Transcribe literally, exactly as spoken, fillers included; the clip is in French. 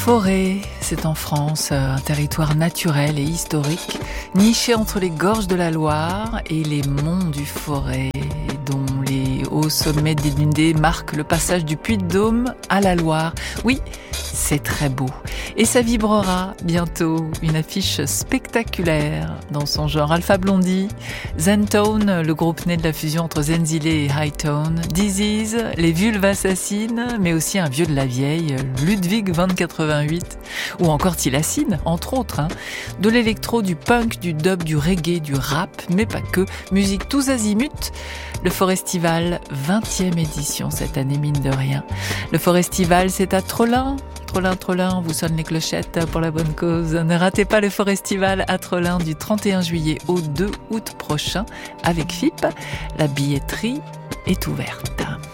Forêt, c'est en France un territoire naturel et historique, niché entre les gorges de la Loire et les monts du Forêt, dont les hauts sommets dénudés marquent le passage du Puy-de-Dôme à la Loire. Oui, c'est très beau. Et ça vibrera bientôt, une affiche spectaculaire dans son genre. Alpha Blondy, Zentone, le groupe né de la fusion entre Zenzile et Hightone, Disease, les vulves assassines, mais aussi un vieux de la vieille, Ludwig van quatre-vingt-huit, ou encore Tilacine, entre autres. Hein. De l'électro, du punk, du dub, du reggae, du rap, mais pas que. Musique tous azimuts. Le Forestival, vingtième édition cette année, mine de rien. Le Forestival, c'est à Trollin. Trollin, Trollin, vous sonne les clochettes pour la bonne cause. Ne ratez pas le Forestival à Trollin du trente et un juillet au deux août prochain avec F I P. La billetterie est ouverte.